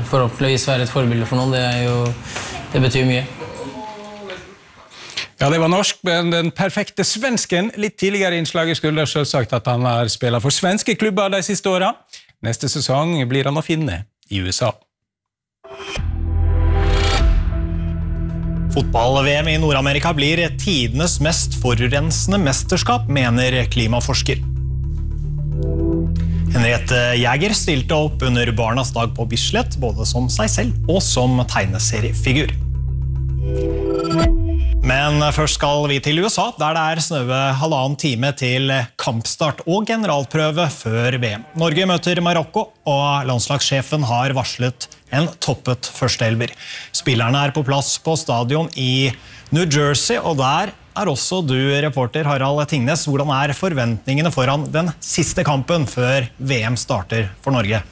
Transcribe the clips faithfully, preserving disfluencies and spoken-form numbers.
forhåpentligvis være et forbilde for noen. Det, er jo, det betyr mye. Ja, det var norsk, men den perfekte svensken. Litt tidligere innslaget skulle selvsagt at han har spillet for svenske klubber de siste årene. Neste sesong blir han å finne i U S A. Fotball-V M i Nord-Amerika blir tidenes mest forurensende mesterskap, mener klimaforsker. Henriette Jäger stilte opp under Barnas dag på Bislett, både som seg selv og som tegneseriefigur. Men først skal vi til U S A, der det er snøve halvannen time til kampstart og generalprøve før V M. Norge møter Marokko, og landslagssjefen har varslet en toppet førsteelver. Spillerne er på plass på stadion i New Jersey, og der er også du, reporter Harald Tingnes. Hvordan er forventningene foran den siste kampen før V M starter for Norge?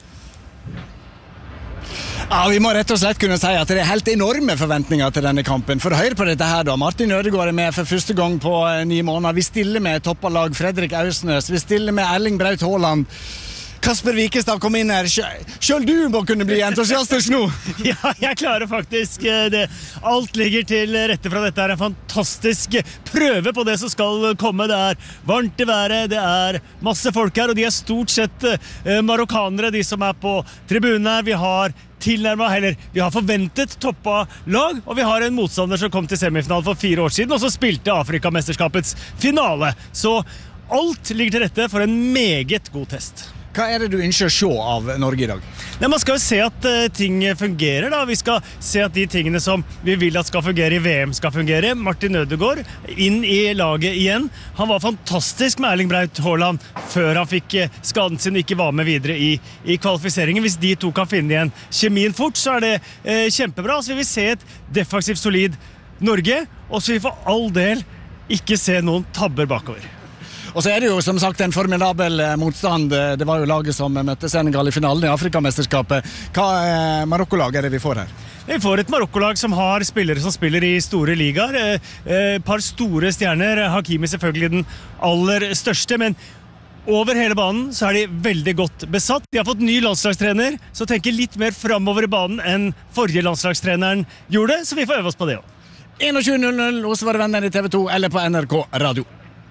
Ja, vi må rett og slett kunne si at det er helt enorme forventninger til denne kampen. For å høre på dette her da, Martin Ødegaard er med for første gang på ni måneder. Vi stiller med toppalag Fredrik Ausnes, vi stiller med Erling Braut Haaland. Kasper Wikestad kom inn her. Selv du må kunne bli entusiastisk nå. Ja, jeg klarer faktisk det. Alt ligger til rette fra dette er en fantastisk prøve på det som skal komme. Det er varmt i været, det er masse folk her, og de er stort sett eh, marokkanere, de som er på tribunen her. Vi har tilnærmet, eller vi har forventet toppa lag, og vi har en motstander som kom til semifinalen for fire år siden, og så spilte Afrikamesterskapets finale. Så alt ligger til rette for en meget god test. Hva er det du ønsker å se av Norge i dag? Nei, man skal jo se at uh, ting fungerer da. Vi skal se at de tingene som vi vil at skal fungere i V M skal fungere. Martin Ødegaard inn i laget igjen. Han var fantastisk med Erling Braut Haaland før han fikk uh, skaden sin og ikke var med videre i, i kvalifiseringen. Hvis de to kan finne igjen kjemien fort, så er det uh, kjempebra. Så vi vil se et defensivt solid Norge, og så vi for all del ikke se noen tabber bakover. Og så er det jo som sagt en formidabel motstand. Det var jo laget som møtte Senegal i finalen i Afrikamesterskapet. Hva er Marokko-lag er det vi får her? Vi får et Marokko-lag som har spillere som spiller i store ligaer. Et par store stjerner. Hakimi selvfølgelig den aller største, men over hele banen så er de veldig godt besatt. De har fått ny landslagstrener, så tenker litt mer fremover i banen enn forrige landslagstreneren gjorde, så vi får øve oss på det også. tjueen null null hos våre venner i T V to eller på N R K Radio.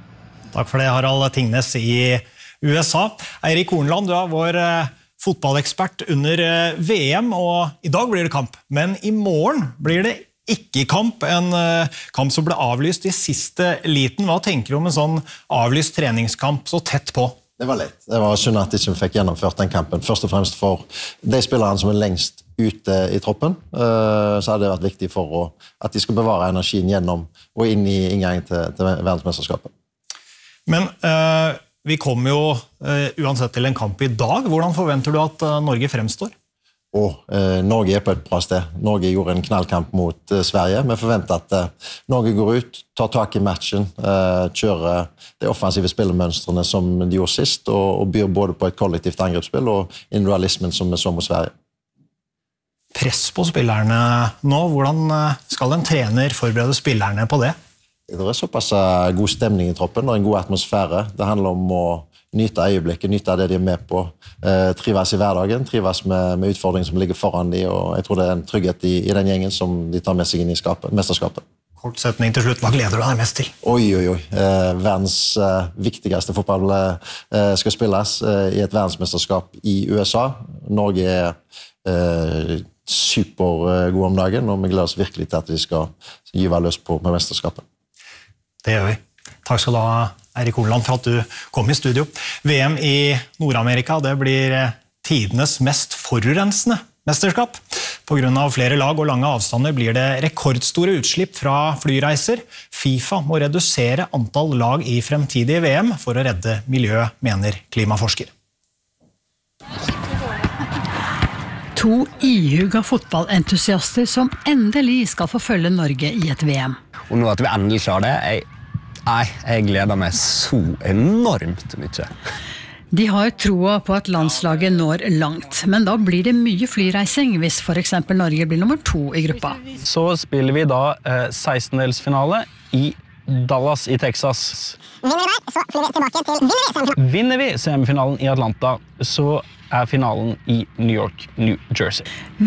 Takk for det, Harald Tingnes i U S A. Eirik Hornland, du er vår eh, fotballekspert under eh, V M, og i dag blir det kamp. Men i morgen blir det ikke kamp, en eh, kamp som ble avlyst i siste liten. Hva tenker du om en sånn avlyst treningskamp så tett på? Det var lett. Det var synd at de ikke fikk gjennomført den kampen. Først og fremst for de spillerne som er lengst ute i troppen, eh, så hadde det vært viktig for å, at de skal bevare energien gjennom og inn i inngangen til, til verdensmesterskapet. Men uh, vi kommer jo uh, uansett til en kamp i dag. Hvordan forventer du at uh, Norge fremstår? Og, uh, Norge er på et bra sted. Norge gjorde en knallkamp mot uh, Sverige. Vi forventer at uh, Norge går ut, tar tak i matchen, uh, kjører de offensive spillemønstrene som de gjorde sist, og, og byr både på et kollektivt angrepsspill og individualismen som vi så mot Sverige. Press på spillerne nå. Hvordan uh, skal en trener forberede spillerne på det? Det er såpass god stemning i troppen og en god atmosfære. Det handler om å nyte øyeblikket, nyte det de er med på, eh, trives i hverdagen, trives med, med utfordringer som ligger foran de, og jeg tror det er en trygghet i, i den gjengen som de tar med seg inn i skapet, mesterskapet. Kort setning til slutt, hva gleder du deg mest til? Oi, oi, oi. Eh, verdens eh, viktigste fotball eh, skal spilles eh, i et verdensmesterskap i U S A. Norge er eh, supergod om dagen, og vi gleder oss virkelig til at de skal gyve løs på, på mesterskapet. Det gjør vi. Takk skal du ha, Eirik Hornland, for at du kom i studio. V M i Nord-Amerika, det blir tidenes mest forurensende mesterskap. På grunn av flere lag og lange avstander blir det rekordstore utslipp fra flyreiser. FIFA må redusere antall lag i fremtidige V M for å redde miljøet, mener klimaforsker. To ihuga fotballentusiaster som endelig skal få følge Norge i et V M. Og nå at vi endelig klarer det, jeg, nei, jeg gleder meg så enormt mye. De har troa på at landslaget når langt, men da blir det mye flyreising hvis for eksempel Norge blir nummer to i gruppa. Så spiller vi da eh, sekstendelsfinale i Dallas i Texas. Vinner vi der, så flyr vi tilbake til vinner vi semifinalen. Vinner vi semifinalen i Atlanta, så er finalen i New York, New Jersey.